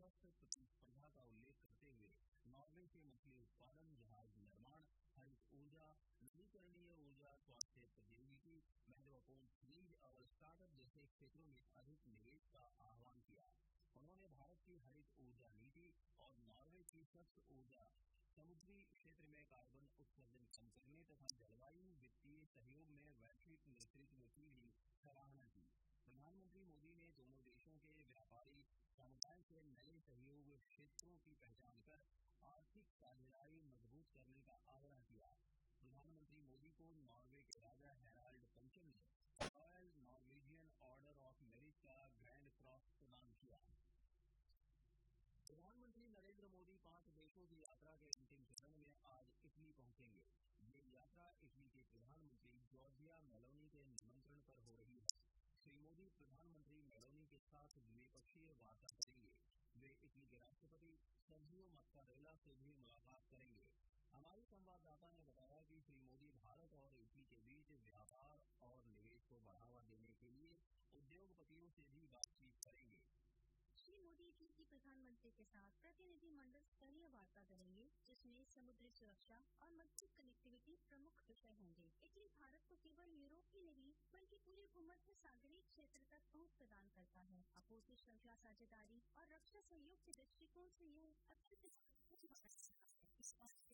स्वस्थ प्रतिस्पर्धा का उल्लेख करते हुए नॉर्वे से मछली उत्पादन, जहाज निर्माण, हरित ऊर्जा, नवीकरणीय ऊर्जा, स्वास्थ्य प्रौद्योगिकी, महत्वपूर्ण खनिज और स्टार्टअप जैसे क्षेत्रों में अधिक निवेश का आह्वान किया। उन्होंने भारत की हरित ऊर्जा नीति और नॉर्वे की स्वच्छ ऊर्जा, समुद्री क्षेत्र में कार्बन उत्सर्जन कम करने तथा जलवायु वित्तीय सहयोग में वैश्विक नेतृत्व की भी सराहना की। प्रधानमंत्री मोदी ने दोनों देशों के व्यापारी समुदाय से नए सहयोग क्षेत्रों की पहचान कर आर्थिक साझेदारी मजबूत करने का आग्रह किया। प्रधानमंत्री मोदी को नॉर्वे के राजा हेराल्ड पंचम ने royal Norwegian order of merit का ग्रैंड क्रॉस प्रदान किया। प्रधानमंत्री नरेंद्र मोदी 5 देशों की यात्रा के अंतिम चरण में आज इटली पहुंचेंगे। ये यात्रा इटली के प्रधानमंत्री जॉर्जिया मेलोनी के निमंत्रण पर हो रही है। श्री मोदी प्रधानमंत्री मेलोनी के साथ द्विपक्षीय वार्ता करेंगे। वे इटली के राष्ट्रपति सर्जियो मत्तारेला से भी मुलाकात करेंगे। हमारी संवाददाता ने बताया कि श्री मोदी भारत और इटली के बीच व्यापार और निवेश को बढ़ावा देने के लिए उद्योगपतियों से भी बातचीत करेंगे। श्री मोदी इटली की प्रधानमंत्री के साथ प्रतिनिधिमंडल स्तरीय वार्ता करेंगे, जिसमें समुद्री सुरक्षा और मजबूत कनेक्टिविटी प्रमुख विषय होंगे। इटली भारत को केवल यूरोप ही नहीं बल्कि पूरे भूमध्य सागरीय क्षेत्र तक पहुंच प्रदान करता है। आपूर्ति श्रृंखला साझेदारी और रक्षा सहयोग के दृष्टिकोण से यह अत्यंत महत्वपूर्ण है।